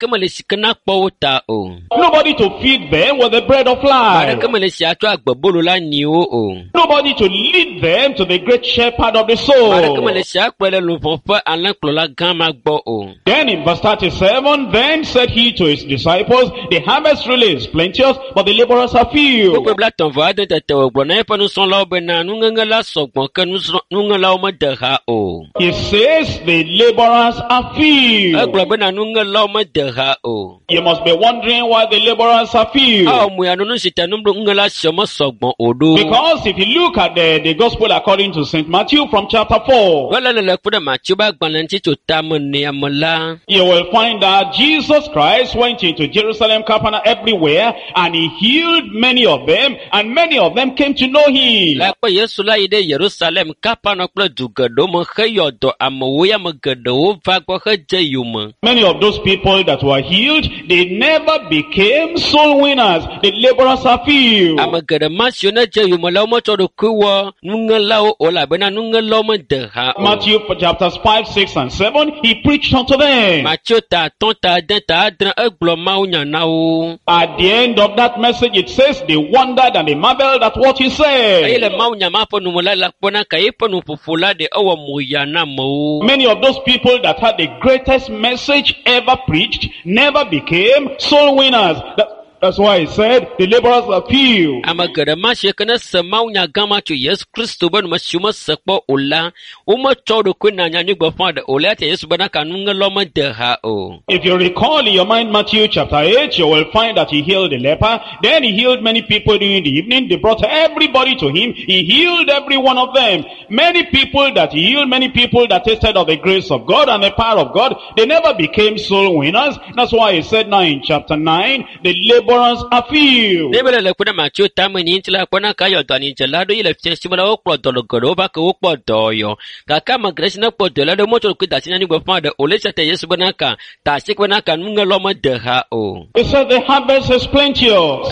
Nobody to feed them with the bread of life. Nobody to lead them to the great shepherd of the soul. Then in verse 37, then said he to his disciples, the harvest really is plenteous, but the laborers are few. He says the laborers are few. You must be wondering why the laborers are few. Because if you look at the gospel according to St. Matthew from chapter 4, you will find that Jesus Christ went into Jerusalem, Capernaum, everywhere, and he healed many of them, and many of them came to know him. Many of those people that were healed, they never became soul winners. The laborers are few. Matthew chapters 5, 6, and 7, he preached unto them. At the end of that message, it says they wondered and they marveled at what he said. Many of those people that had the greatest message ever preached never became soul winners. That's why he said the laborers are few. If you recall in your mind Matthew chapter 8, you will find that he healed the leper. Then he healed many people during the evening. They brought everybody to him. He healed every one of them. Many people that he healed, many people that tasted of the grace of God and the power of God, they never became soul winners. That's why he said now in chapter 9, the laborers are few. If He said the harvest is plenteous.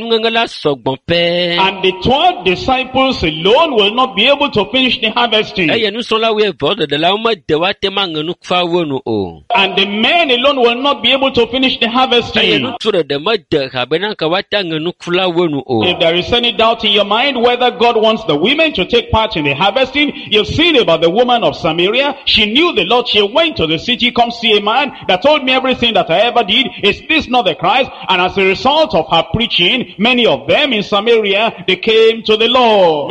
And the 12 disciples alone will not be able to finish the harvesting. And the men alone will not be able to finish the harvesting. If there is any doubt in your mind whether God wants the women to take part in the harvesting, you've seen about the woman of Samaria. She knew the Lord. She went to the city, come see a man that told me everything that I ever did. Is this not the Christ? And as a result of her preaching, many of them in Samaria, they came to the Lord.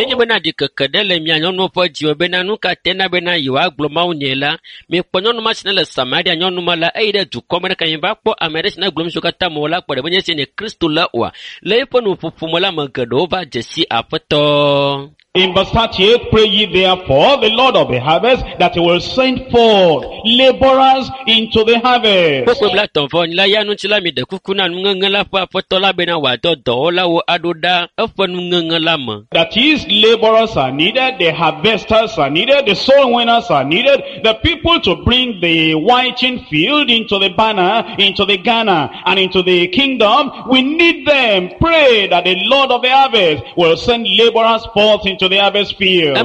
In verse 38, pray ye therefore the Lord of the harvest that he will send forth laborers into the harvest. That is, laborers are needed, the harvesters are needed, the soul winners are needed, the people to bring the whiting field into the banner, into the Ghana, and into the kingdom. We need them. Pray that the Lord of the harvest will send laborers forth into the harvest field.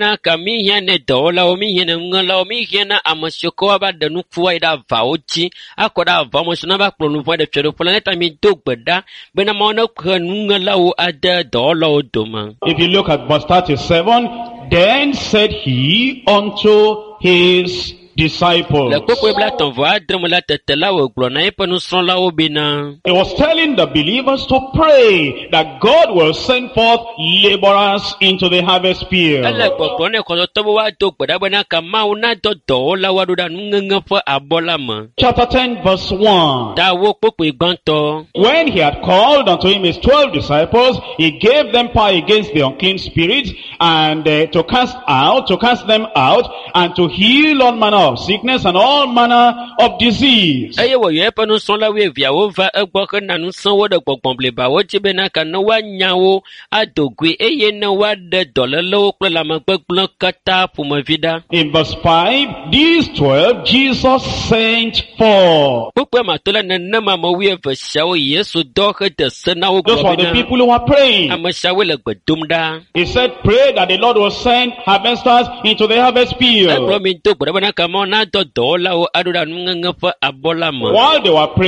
If you look at verse 37, then said he unto his disciples. He was telling the believers to pray that God will send forth laborers into the harvest field. Chapter 10 verse 1. When he had called unto him his 12 disciples, he gave them power against the unclean spirits, and to cast them out, and to heal all manner of sickness and all manner of disease. Then in verse 5, these 12 Jesus sent forth. Those were the people who were praying. He said, pray that the Lord will send harvesters into the harvest field. While they were praying,